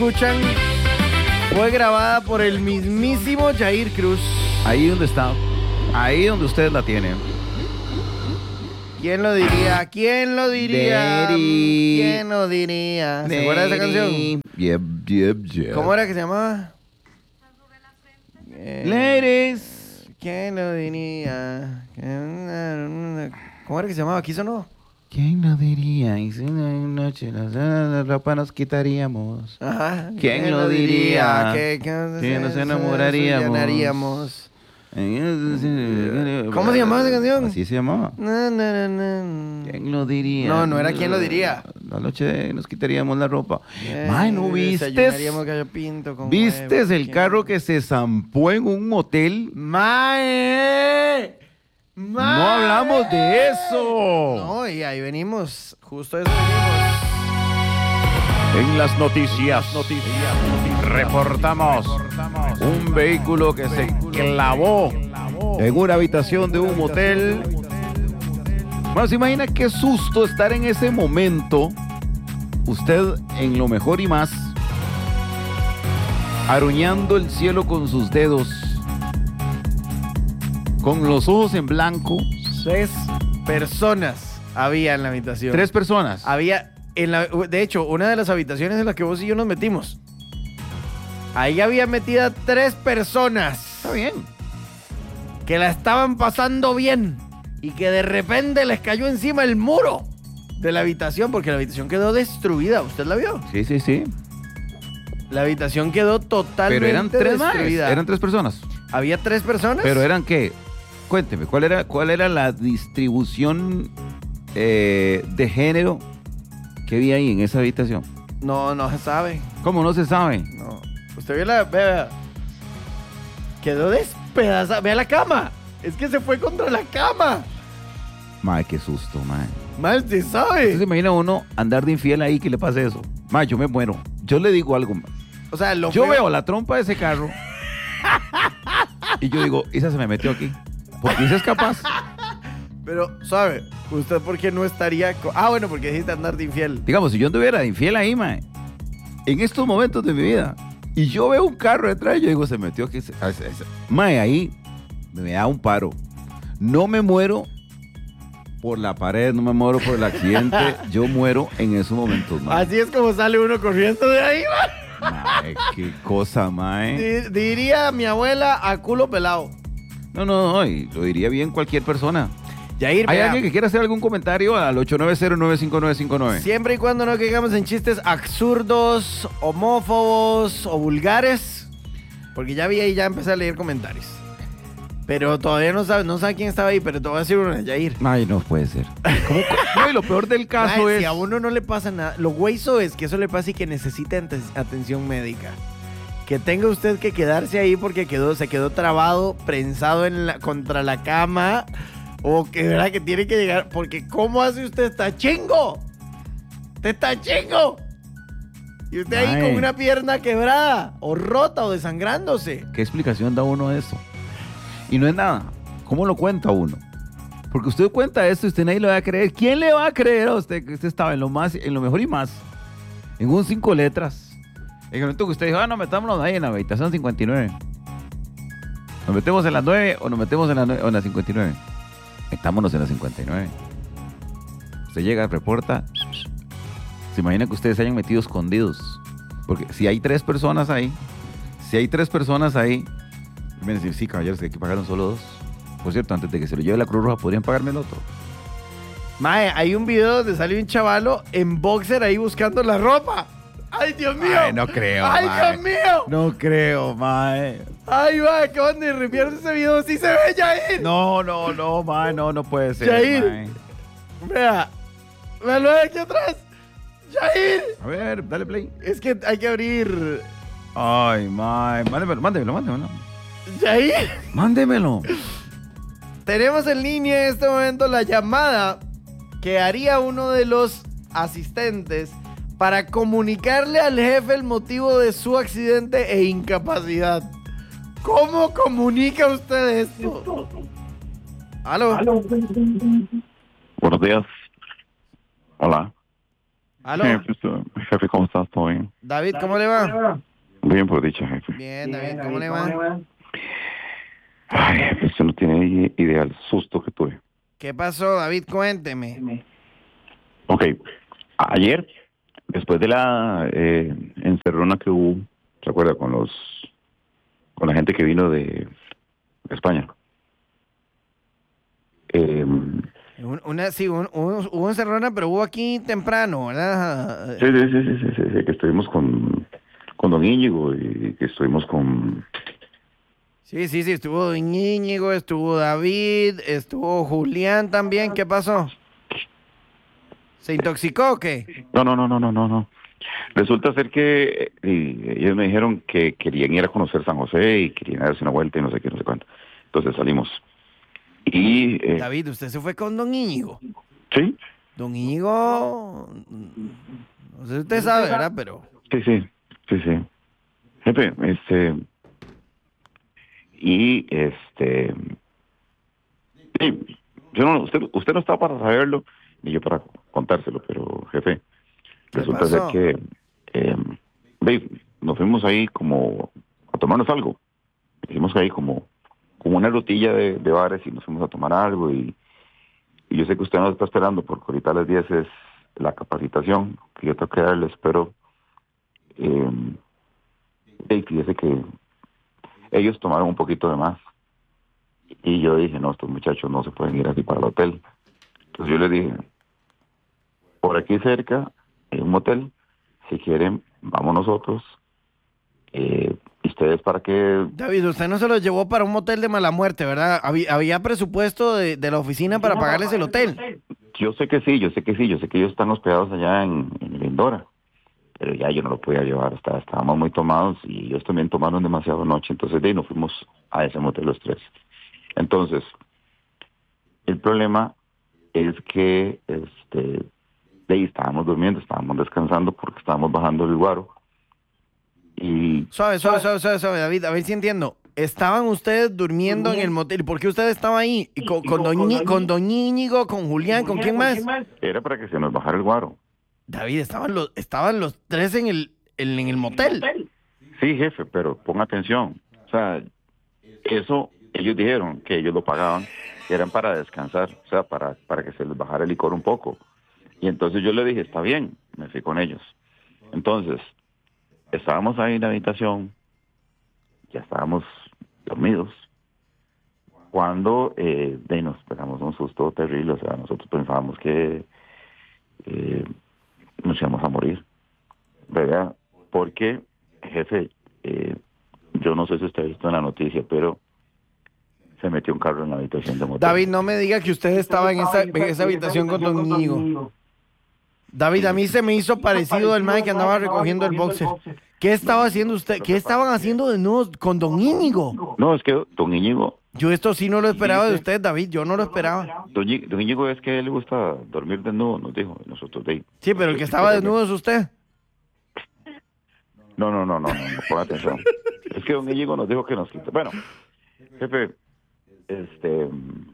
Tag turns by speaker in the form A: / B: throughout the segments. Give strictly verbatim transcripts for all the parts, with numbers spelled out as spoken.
A: escuchan fue grabada por el mismísimo Jair Cruz.
B: Ahí donde está, ahí donde ustedes la tienen.
A: ¿Quién lo diría? ¿Quién lo diría?
B: Daddy.
A: ¿Quién lo diría? ¿Se acuerda de esa canción?
B: Yep, yep, yep.
A: ¿Cómo era que se llamaba? Eh,
B: Ladies.
A: ¿Quién lo diría? ¿Cómo era que se llamaba? ¿Aquí sonó?
B: ¿Quién lo diría? Y si una noche la, la ropa nos quitaríamos.
A: Ajá.
B: ¿Quién lo diría?
A: Que, que,
B: Que nos enamoraríamos.
A: enamoraríamos.
B: ¿Cómo
A: ¿Cómo se llamaba esa canción?
B: Así se llamaba.
A: Na, na, na, na.
B: ¿Quién lo diría?
A: No, no era quién lo diría.
B: La noche nos quitaríamos la ropa.
A: Eh,
B: Mae, ¿no vistes?
A: desayunaríamos gallo pinto con
B: ¿Vistes
A: huevo.
B: el carro que se zampó en un motel?
A: ¡Mae! ¡Mae!
B: No hablamos de eso.
A: No, y ahí venimos. Justo eso venimos.
B: En las noticias, reportamos un vehículo que se clavó en una habitación de un motel. Bueno, se imagina qué susto estar en ese momento, usted en lo mejor y más, aruñando el cielo con sus dedos, con los ojos en blanco.
A: Tres personas había en la habitación.
B: Tres personas.
A: Había, en la, de hecho, una de las habitaciones en la que vos y yo nos metimos. Ahí había metida tres personas.
B: Está bien.
A: Que la estaban pasando bien. Y que de repente les cayó encima el muro de la habitación. Porque la habitación quedó destruida. ¿Usted la vio?
B: Sí, sí, sí.
A: La habitación quedó totalmente
B: Pero eran tres más.
A: destruida.
B: Eran tres personas.
A: ¿Había tres personas?
B: Pero eran qué? Cuénteme, ¿cuál era, cuál era la distribución eh, de género que había ahí en esa habitación?
A: No, no se sabe.
B: ¿Cómo no se sabe?
A: No. Usted vio la... Vea, quedó despedazada. Vea la cama. Es que se fue contra la cama.
B: Mae, qué susto, mae.
A: Mal se sabe.
B: Entonces se imagina uno andar de infiel ahí que le pase eso. Mae, yo me muero. Yo le digo algo, mae.
A: O sea, lo
B: Yo
A: feo-
B: veo la trompa de ese carro y yo digo, esa se me metió aquí. Porque esa es capaz.
A: Pero, ¿sabe? ¿Usted por qué no estaría...? co- Ah, bueno, porque dijiste andar de infiel.
B: Digamos, si yo anduviera de infiel ahí, mae, en estos momentos de mi vida, y yo veo un carro detrás, yo digo, se metió aquí. se- a- se- se- Mae, ahí me da un paro. No me muero por la pared, no me muero por el accidente. Yo muero en esos momentos, mae.
A: Así es como sale uno corriendo de ahí, man.
B: Mae, qué cosa, mae.
A: Di- Diría mi abuela a culo pelado.
B: No, no, no, y lo diría bien cualquier persona.
A: Yair,
B: ¿Hay
A: vea,
B: alguien que quiera hacer algún comentario al ocho nueve cero, nueve cinco nueve cinco nueve?
A: siempre y cuando no caigamos en chistes absurdos, homófobos o vulgares, porque ya vi ahí, ya empecé a leer comentarios. Pero todavía no sabe, no sabe quién estaba ahí, pero te voy a decir uno, Yair.
B: Ay, no puede ser. ¿Cómo? No, y lo peor del caso
A: Mae,
B: es...
A: si a uno no le pasa nada, lo hueso es que eso le pasa y que necesita ante- atención médica. Que tenga usted que quedarse ahí porque quedó, se quedó trabado, prensado en la, contra la cama, o que verdad que tiene que llegar, porque ¿cómo hace usted? ¡Está chingo! ¡Te está chingo! Y usted ahí
B: Mae.
A: con una pierna quebrada, o rota, o desangrándose.
B: ¿Qué explicación da uno de eso? Y no es nada. ¿Cómo lo cuenta uno? Porque usted cuenta esto y usted nadie le va a creer. ¿Quién le va a creer a usted que usted estaba en lo más, en lo mejor y más? En un cinco letras. En el momento que usted dijo, ah, no, metámonos ahí en la habitación cincuenta y nueve. ¿Nos metemos en las nueve o nos metemos en la, nue- o en la cincuenta y nueve? Metámonos en la cincuenta y nueve. Usted llega, reporta. Se imagina que ustedes se hayan metido escondidos. Porque si hay tres personas ahí, si hay tres personas ahí, me decir, sí, caballeros, que aquí pagaron solo dos. Por cierto, antes de que se lo lleve la Cruz Roja, ¿podrían pagarme el otro?
A: Mae, hay un video donde salió un chavalo en boxer ahí buscando la ropa. ¡Ay, Dios mío!
B: Ay, no creo,
A: ¡Ay,
B: mae.
A: Dios mío!
B: No creo, mae.
A: ¡Ay, va! Acaban de reenviar ese video. ¡Sí se ve, Yair!
B: No, no, no, mae, no, no puede ser,
A: Yair.
B: mae.
A: Vea, véalo de aquí atrás. ¡Yair!
B: A ver, dale play.
A: Es que hay que abrir.
B: Ay, mae, mándemelo, mándemelo, mándemelo.
A: ¡Yair!
B: Mándemelo.
A: Tenemos en línea en este momento la llamada que haría uno de los asistentes para comunicarle al jefe el motivo de su accidente e incapacidad. ¿Cómo comunica usted esto? ¿Aló?
C: Buenos días. Hola.
A: Aló.
C: Jefe, esto- jefe, ¿cómo estás? ¿Todo bien?
A: David, ¿cómo le va?
C: Bien, por dicha, jefe.
A: Bien, David, ¿cómo le va?
C: Ay, jefe, usted no tiene i- idea del susto que tuve.
A: ¿Qué pasó, David? Cuénteme.
C: Ok, ayer, después de la eh, encerrona que hubo, ¿se acuerda? Con los, con la gente que vino de, de España. Eh,
A: Un- Una, sí, un- un- hubo encerrona, pero hubo aquí temprano, ¿verdad?
C: sí, sí, sí, sí, sí, sí, sí, que estuvimos con, con don Íñigo y que estuvimos con...
A: Sí, sí, sí, estuvo Don Íñigo, estuvo David, estuvo Julián también. ¿Qué pasó? ¿Se intoxicó o qué?
C: No, no, no, no, no, no, no. Resulta ser que eh, y ellos me dijeron que querían ir a conocer San José y querían darse una vuelta y no sé qué, no sé cuánto. Entonces salimos. Y, eh,
A: David, usted se fue con Don Íñigo.
C: sí,
A: Don Íñigo, no sé si usted sabe, ¿verdad? Pero
C: sí, sí, sí, sí. Jefe, este, y este, sí, yo no, usted, usted no estaba para saberlo, ni yo para contárselo, pero jefe,
A: ¿qué
C: resulta ser
A: pasó?
C: que, eh, ve, nos fuimos ahí como a tomarnos algo. Hicimos ahí como, como una rutilla de, de bares y nos fuimos a tomar algo y, y yo sé que usted nos está esperando porque ahorita a las diez es la capacitación que yo tengo que darles, pero eh, y fíjese que ellos tomaron un poquito de más y yo dije, no, estos muchachos no se pueden ir así para el hotel. Entonces yo les dije, por aquí cerca hay un motel, si quieren, vamos nosotros, eh, y ustedes para que...
A: David, usted no se lo llevó para un motel de mala muerte, ¿verdad? Había, había presupuesto de, de la oficina para pagarles el hotel.
C: Yo sé que sí, yo sé que sí, yo sé que ellos están hospedados allá en, en Lindora, pero ya yo no lo podía llevar, hasta estábamos muy tomados y ellos también tomaron demasiado noche, entonces de ahí nos fuimos a ese motel los tres. Entonces, el problema es que este, de ahí estábamos durmiendo, estábamos descansando porque estábamos bajando el guaro y
A: Suave, suave, suave, suave, suave, David, a ver si entiendo. Estaban ustedes durmiendo en el motel. ¿Por qué usted estaba ahí? ¿Y con, con, don, Ñi- con Don Íñigo, con Julián, con quién más?
C: era para que se nos bajara el guaro.
A: David, estaban los, estaban los tres en el, en, en el motel.
C: Sí, jefe, pero ponga atención. O sea, eso ellos dijeron que ellos lo pagaban, que eran para descansar, o sea, para, para que se les bajara el licor un poco. Y entonces yo le dije, está bien, me fui con ellos. Entonces, estábamos ahí en la habitación, ya estábamos dormidos, cuando eh, de, nos pegamos un susto terrible, o sea, nosotros pensábamos que eh, nos íbamos a morir, ¿verdad? Porque, jefe, eh, yo no sé si usted ha visto en la noticia, pero se metió un carro en la habitación de motel.
A: David, no me diga que usted estaba en esa, en esa habitación con Don Íñigo. David, a mí se me hizo parecido el man que andaba recogiendo el boxer. ¿Qué estaba haciendo usted? ¿Qué estaban haciendo de nuevo con Don Íñigo?
C: No, es que don Íñigo,
A: Yo esto sí no lo esperaba de usted, David. Yo no lo esperaba.
C: don, Í- don Íñigo es que a él le gusta dormir desnudo, nos dijo, y nosotros de ahí.
A: Sí, pero el que estaba desnudo es usted.
C: No, no, no, no, no, no, ponga atención. Es que don Íñigo nos dijo que nos quita. Bueno, jefe, este...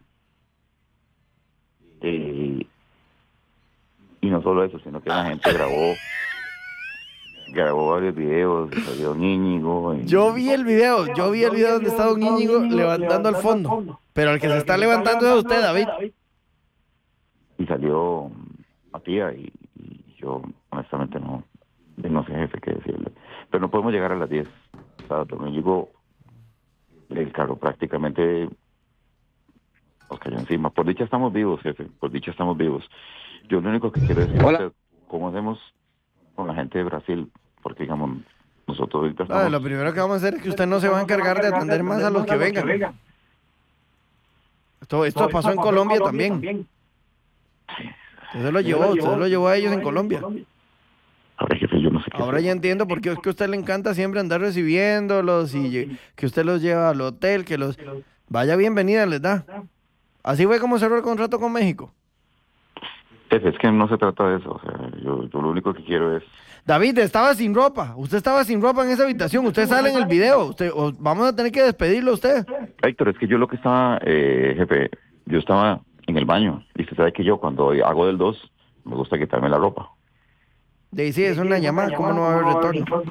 C: eh, y no solo eso, sino que la gente grabó grabó varios videos, salió don Íñigo. y-
A: Yo vi el video, yo vi el video donde está Don Íñigo levantando al fondo. Pero el que se está levantando es usted, David.
C: y salió Matías y, y yo honestamente no, no sé jefe qué decirle. Pero no podemos llegar a las diez. O sea, don Íñigo, el carro prácticamente nos cayó encima. Por dicha estamos vivos, jefe, por dicha estamos vivos. Yo lo único que quiero decir
B: Hola.
C: es cómo hacemos con la gente de Brasil, porque digamos, nosotros ahorita
A: Ah,
C: estamos...
A: lo primero que vamos a hacer es que usted no se va a encargar de atender más a los que vengan. Esto, esto pasó en Colombia también. Usted lo llevó, usted lo llevó a ellos en Colombia.
C: Ahora, jefe, yo no sé qué
A: Ahora
C: hacer.
A: ya entiendo por qué es que a usted le encanta siempre andar recibiéndolos y lle- que usted los lleva al hotel, que los... Vaya bienvenida les da. Así fue como cerró el contrato con México.
C: Jefe, es que no se trata de eso. O sea, yo, yo lo único que quiero es...
A: David, estaba sin ropa. Usted estaba sin ropa en esa habitación. Usted sale en el video. Usted, o- vamos a tener que despedirlo a usted.
C: Héctor, es que yo lo que estaba, eh, jefe, yo estaba en el baño. Y usted sabe que yo cuando hago del dos, me gusta quitarme la ropa.
A: De sí, es una llamada, ¿cómo no va a haber retorno?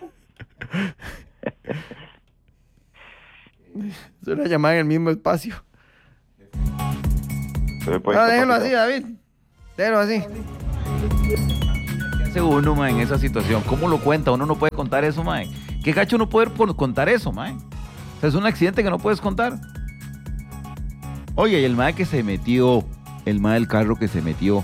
A: Es una llamada en el mismo espacio.
C: Se me puede
A: No, déjelo así,
C: incapacitar.
A: David. Déjelo así.
B: ¿Qué hace uno, mae, en esa situación? ¿Cómo lo cuenta? Uno no puede contar eso, mae. ¿Qué gacho no poder por- contar eso, mae? O sea, es un accidente que no puedes contar. Oye, y el mae que se metió, el mae del carro que se metió.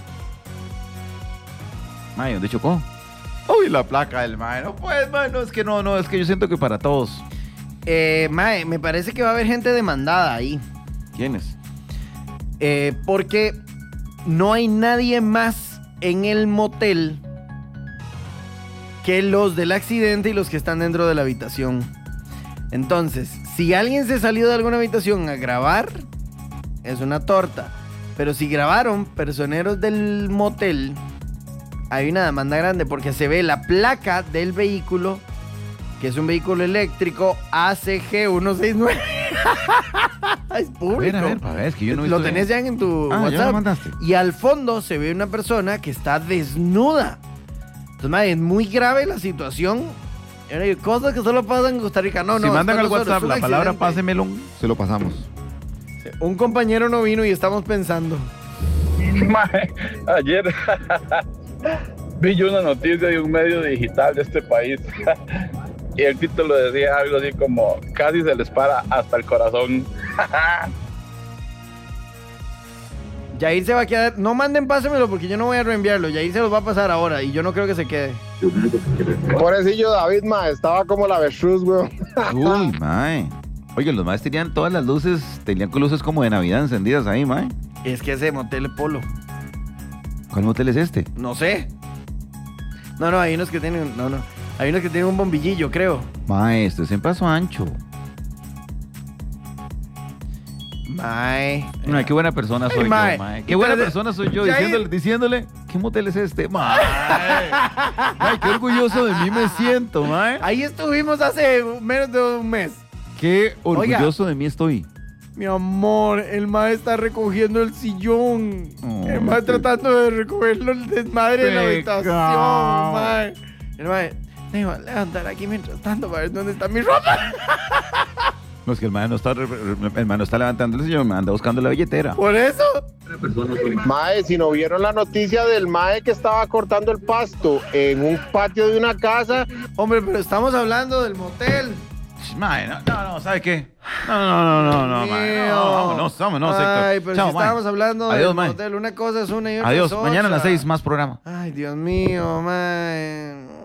B: Mae, ¿dónde chocó? Uy, la placa del mae. No puedes, mae. No, es que no, no, es que yo siento que para todos.
A: Eh, mae, me parece que va a haber gente demandada ahí.
B: ¿Quiénes?
A: Eh, porque no hay nadie más en el motel que los del accidente y los que están dentro de la habitación. Entonces, si alguien se salió de alguna habitación a grabar, es una torta. Pero si grabaron personeros del motel, hay una demanda grande porque se ve la placa del vehículo, que es un vehículo eléctrico A C G ciento sesenta y nueve. Es
B: A
A: público.
B: ver, a ver, a ver, es que yo no he
A: Lo
B: visto
A: tenés
B: bien.
A: ya en tu
B: Ah, ya
A: WhatsApp.
B: lo mandaste.
A: Y al fondo se ve una persona que está desnuda. Entonces, madre, es muy grave la situación. Y ahora, cosas que solo pasan en Costa Rica. No,
B: si
A: no.
B: mandan
A: esto
B: al
A: no es solo,
B: WhatsApp
A: es un
B: la palabra
A: accidente.
B: pásemelo, se lo pasamos.
A: Un compañero no vino y estamos pensando.
D: Mae, ayer vi yo una noticia de un medio digital de este país y el título decía algo así como casi se les para hasta el corazón.
A: Yair se va a quedar. No manden, pásemelo porque yo no voy a reenviarlo. Yair se los va a pasar ahora y yo no creo que se quede.
E: Pobrecillo David, ma, estaba como la avestruz, weón.
B: Uy, mae. Oye, los maes tenían todas las luces, tenían luces como de Navidad encendidas ahí, mae.
A: Es que ese motel Polo.
B: ¿Cuál motel es este?
A: No sé. No, no, hay unos que tienen. No, no. Hay unos que tienen un bombillillo, creo.
B: Mae, esto es en Paso Ancho.
A: Mae.
B: Mae, qué buena persona soy
A: Ay, mae.
B: yo, mae. Qué buena
A: Espérate.
B: persona soy yo,
A: Ya
B: diciéndole, diciéndole, ¿qué motel es este? Mae. Mae, qué orgulloso de mí me siento, mae.
A: Ahí estuvimos hace menos de un mes.
B: Qué
A: Oiga.
B: orgulloso de mí estoy.
A: Mi amor, el mae está recogiendo el sillón.
B: Oh,
A: el mae
B: qué-
A: tratando de recogerlo el desmadre de la
B: Pecado.
A: habitación, mae. El mae, me voy a levantar aquí mientras tanto para ver dónde está mi ropa.
B: No, es que el mae no está, re- re- el mae no está levantando el sillón, me anda buscando la billetera.
A: Por eso.
E: Mae, si no vieron la noticia del mae que estaba cortando el pasto en un patio de una casa,
A: Hombre, pero estamos hablando del motel.
B: Mae, no, no, no, ¿sabe qué? No, no, no, no, no, mae. No, no, vámonos, vámonos, Héctor.
A: Ay, pero
B: Chao,
A: si
B: mae.
A: estábamos hablando
B: Adiós,
A: del
B: mae.
A: motel, una cosa es una y otra
B: Adiós,
A: es
B: mañana a las
A: otra.
B: seis más programa.
A: Ay, Dios mío, mae.